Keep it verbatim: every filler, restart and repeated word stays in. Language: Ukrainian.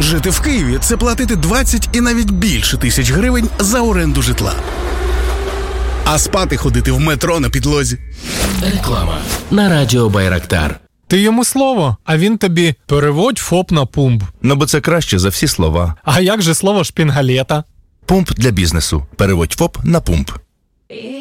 Жити в Києві – це платити двадцять і навіть більше тисяч гривень за оренду житла. А спати ходити в метро на підлозі. Реклама на радіо Байрактар. Ти йому слово, а він тобі переводь ФОП на пумп. Ну, бо це краще за всі слова. А як же слово шпінгалета? Пумп для бізнесу. Переводь ФОП на пумп.